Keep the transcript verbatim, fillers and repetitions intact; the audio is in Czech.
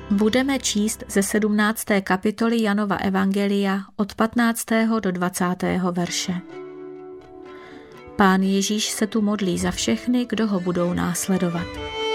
Budeme číst ze sedmnácté kapitoly Janova evangelia od patnáctého do dvacátého verše. Pán Ježíš se tu modlí za všechny, kdo ho budou následovat.